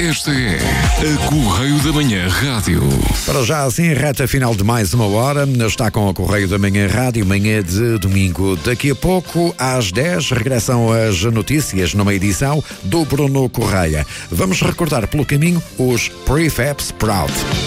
Esta é a Correio da Manhã Rádio. Para já, assim, reta final de mais uma hora. Está com a Correio da Manhã Rádio, manhã de domingo. Daqui a pouco, às 10, regressam as notícias numa edição do Bruno Correia. Vamos recordar pelo caminho os Prefab Sprout.